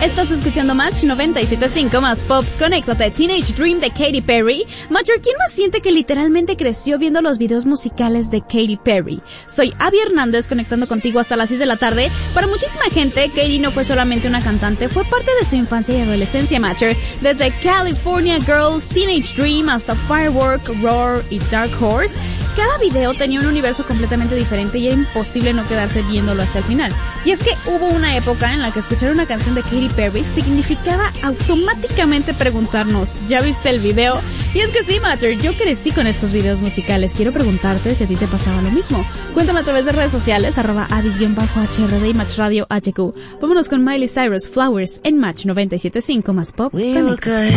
Estás escuchando Match 97.5 más pop. Conéctate. Teenage Dream de Katy Perry. Mayor, ¿quién más siente que literalmente creció viendo los videos musicales de Katy Perry? Soy Abby Hernández, conectando contigo hasta las 6 de la tarde. Para muchísima gente, Katy no fue solamente una cantante, fue parte de su infancia y adolescencia, Matcher. Desde California Girls, Teenage Dream, hasta Firework, Roar y Dark Horse. Cada video tenía un universo completamente diferente y era imposible no quedarse viéndolo hasta el final. Y es que hubo una época en la que escuchar una canción de Katy Perry significaba automáticamente preguntarnos, ¿ya viste el video? Y es que sí, Matter, yo crecí con estos videos musicales. Quiero preguntarte si a ti te pasaba lo mismo. Cuéntame a través de redes sociales, @Avis_HRD y Match Radio HQ. Vámonos con Miley Cyrus, Flowers, en Match 97.5 más pop.